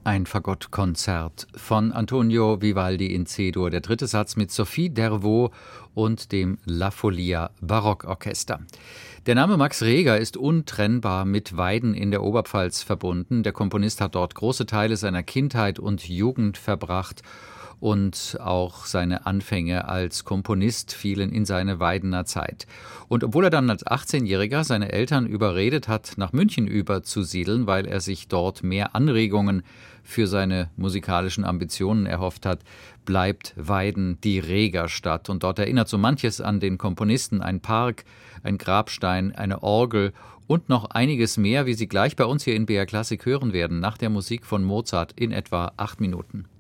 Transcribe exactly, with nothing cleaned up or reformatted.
Ein Fagottkonzert von Antonio Vivaldi in C-Dur, der dritte Satz mit Sophie Dervaux und dem La Folia Barockorchester. Der Name Max Reger ist untrennbar mit Weiden in der Oberpfalz verbunden. Der Komponist hat dort große Teile seiner Kindheit und Jugend verbracht und auch seine Anfänge als Komponist fielen in seine Weidener Zeit. Und obwohl er dann als achtzehnjähriger seine Eltern überredet hat, nach München überzusiedeln, weil er sich dort mehr Anregungen für seine musikalischen Ambitionen erhofft hat, bleibt Weiden die Regerstadt. Und dort erinnert so manches an den Komponisten, ein Park, ein Grabstein, eine Orgel und noch einiges mehr, wie Sie gleich bei uns hier in B R Klassik hören werden, nach der Musik von Mozart in etwa acht Minuten.